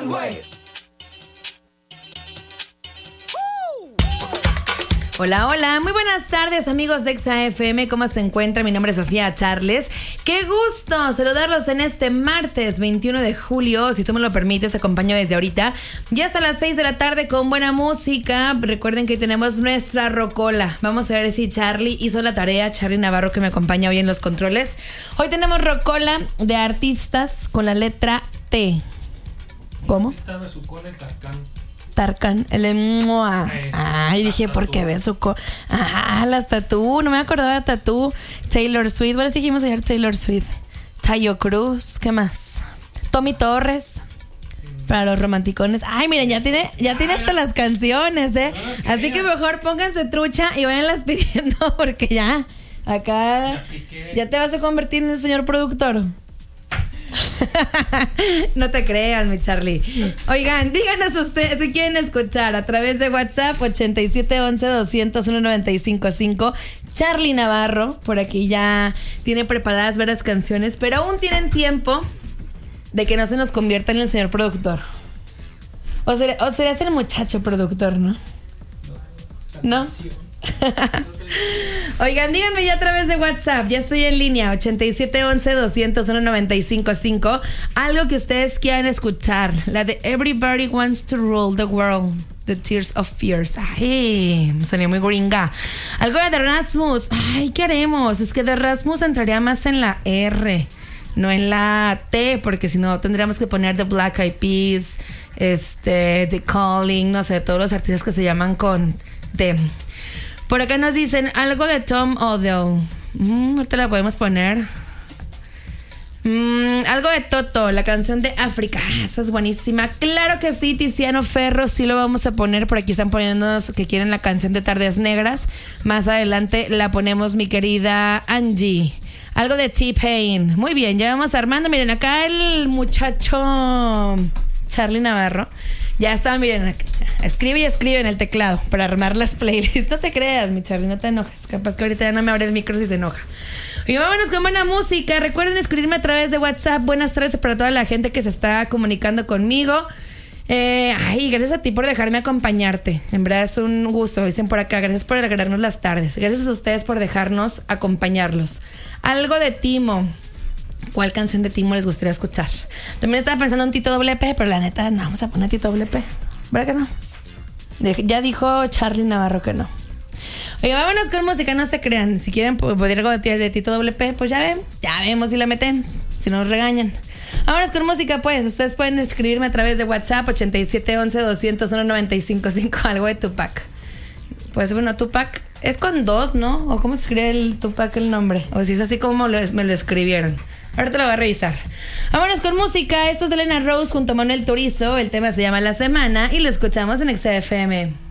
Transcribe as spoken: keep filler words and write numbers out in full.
way. Hola, hola, muy buenas tardes amigos de Exa F M, ¿cómo se encuentra? Mi nombre es Sofía Charles. Qué gusto saludarlos en este martes veintiuno de julio, si tú me lo permites, te acompaño desde ahorita ya hasta las seis de la tarde con buena música. Recuerden que hoy tenemos nuestra rocola, vamos a ver si Charlie hizo la tarea, Charlie Navarro que me acompaña hoy en los controles. Hoy tenemos rocola de artistas con la letra T. ¿Cómo? Tarkan, el de Mua. Ay, dije, ¿por qué beso? Ajá, las tatú, no me acordaba de tatú. Taylor Swift, bueno, dijimos ayer Taylor Swift. Tayo Cruz, ¿qué más? Tommy Torres, para los romanticones. Ay, miren, ya tiene, ya tiene hasta las canciones, ¿eh? Así que mejor pónganse trucha y vayanlas pidiendo porque ya, acá, ya te vas a convertir en el señor productor. No te creas, mi Charlie. Oigan, díganos ustedes si quieren escuchar a través de WhatsApp ochenta y siete once doscientos uno noventa y cinco cinco. Charlie Navarro por aquí ya tiene preparadas varias canciones, pero aún tienen tiempo de que no se nos convierta en el señor productor. O será, o será el muchacho productor, ¿no? ¿No? Oigan, díganme ya a través de WhatsApp, ya estoy en línea, ochenta y siete once doscientos uno noventa y cinco cinco. Algo que ustedes quieran escuchar, la de Everybody Wants to Rule the World, The Tears of Fears. Ay, me salió muy gringa. Algo de The Rasmus. Ay, ¿qué haremos? Es que The Rasmus entraría más en la R, no en la T, porque si no tendríamos que poner The Black Eyed Peas, este, The Calling, no sé, todos los artistas que se llaman con T. Por acá nos dicen algo de Tom Odell. Mm, ahorita la podemos poner. Mm, algo de Toto, la canción de África. Esa es buenísima. Claro que sí, Tiziano Ferro, sí lo vamos a poner. Por aquí están poniéndonos que quieren la canción de Tardes Negras. Más adelante la ponemos, mi querida Angie. Algo de T-Pain. Muy bien, ya vamos armando. Miren, acá el muchacho Charlie Navarro ya está, miren, escribe y escribe en el teclado para armar las playlists. No te creas, mi Charlie, no te enojes. Capaz que ahorita ya no me abre el micro si se enoja. Y vámonos con buena música. Recuerden escribirme a través de WhatsApp. Buenas tardes para toda la gente que se está comunicando conmigo. Eh, ay, gracias a ti por dejarme acompañarte. En verdad es un gusto, dicen por acá. Gracias por alegrarnos las tardes. Gracias a ustedes por dejarnos acompañarlos. Algo de Timo. ¿Cuál canción de Timo les gustaría escuchar? También estaba pensando en Tito W P, pero la neta no vamos a poner Tito W P. ¿Verdad que no? De- ya dijo Charlie Navarro que no. Oye, vámonos con música, no se crean. Si quieren poner algo de, de Tito W P, pues ya vemos. Ya vemos si la metemos. Si no nos regañan. Vámonos con música, pues. Ustedes pueden escribirme a través de WhatsApp ochenta y siete once doscientos uno noventa y cinco cinco. Algo de Tupac. Pues bueno, Tupac es con dos, ¿no? ¿O cómo se escribe el Tupac el nombre? O si es así como lo, me lo escribieron. Ahora te lo voy a revisar. Vámonos con música. Esto es de Elena Rose junto a Manuel Turizo. El tema se llama La Semana y lo escuchamos en Exa F M.